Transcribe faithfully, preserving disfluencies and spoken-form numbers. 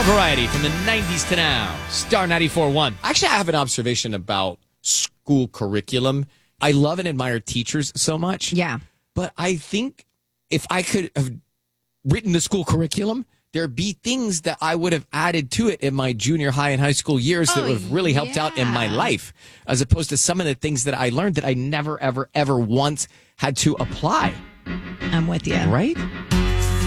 variety from the nineties to now. Star ninety-four point one. Actually, I have an observation about school curriculum. I love and admire teachers so much. Yeah. But I think if I could have written the school curriculum, there'd be things that I would have added to it in my junior high and high school years that Oh, would have really helped out in my yeah. life, as opposed to some of the things that I learned that I never, ever, ever once had to apply. I'm with you. Right?